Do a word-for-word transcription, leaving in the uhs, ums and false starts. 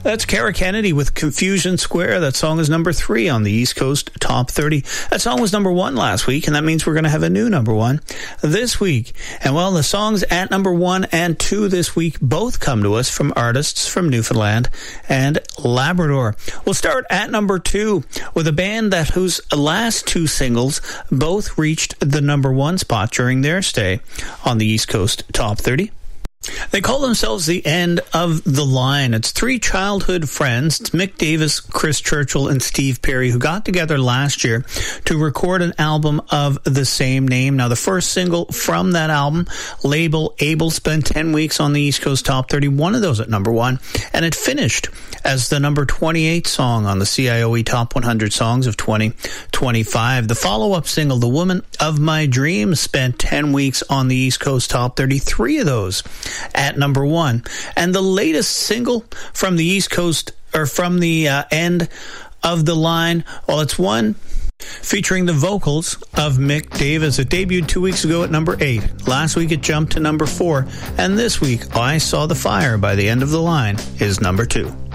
That's Kara Kennedy with Confusion Square. That song is number three on the East Coast Top thirty. That song was number one last week, and that means we're going to have a new number one this week. And, well, the songs at number one and two this week both come to us from artists from Newfoundland and Labrador. We'll start at number two with a band that whose last two singles both reached the number one spot during their stay on the East Coast Top thirty. They call themselves The End of the Line. It's three childhood friends. It's Mick Davis, Chris Churchill, and Steve Perry, who got together last year to record an album of the same name. Now, the first single from that album, label Able, spent ten weeks on the East Coast Top thirty, one of those at number one, and it finished as the number twenty-eight song on the C I O E Top one hundred Songs of twenty twenty-five. The follow-up single, The Woman of My Dreams, spent ten weeks on the East Coast Top thirty, three of those at number one. And the latest single from the East Coast, or from the uh, End of the Line, well, it's one featuring the vocals of Mick Davis. It debuted two weeks ago at number eight. Last week it jumped to number four. And this week, I Saw the Fire by The End of the Line is number two.